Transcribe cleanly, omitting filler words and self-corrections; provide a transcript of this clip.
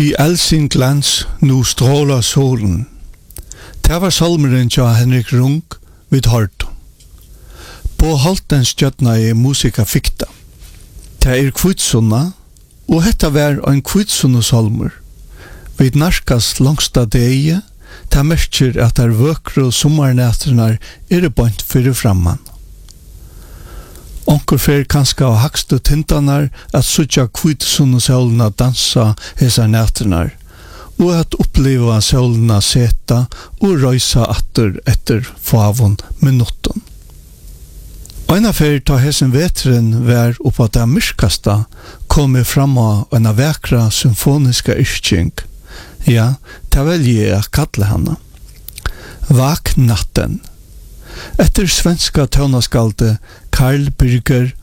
I all sin glans nu strålar solen. Det var salmeren til Henrik Rung vid Hart. På halten stjøtna I musika fikta. Det kvitsunna, og hetta var en kvitsunna salmer. Vid narkas langsta deie, det merker at vøkru sommarnætrenar bant fyrir framman. Onkur fer kanska av hakstu tintanar at suttja kvitsunna sóluna dansa hesar nætrenar, og at oppleva sóluna seta og røysa atter etter favon minutten. Eina fer ta hesen vetren var oppa det myrkasta komi fram av en vekra symfoniska yrking. Ja, det velger jeg kalle henne. Vaknatten. Etter svenska tøvnaskalde Karl Birger